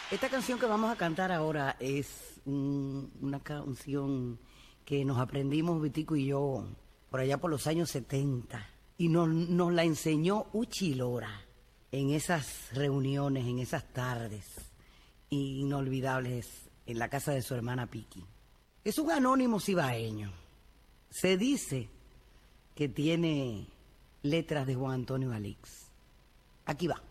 Esta canción que vamos a cantar ahora es una canción que nos aprendimos Vitico y yo por allá por los años 70 y nos la enseñó Uchi Lora en esas reuniones, en esas tardes inolvidables en la casa de su hermana Piki. Es un anónimo cibaeño. Se dice que tiene letras de Juan Antonio Alix. Aquí va.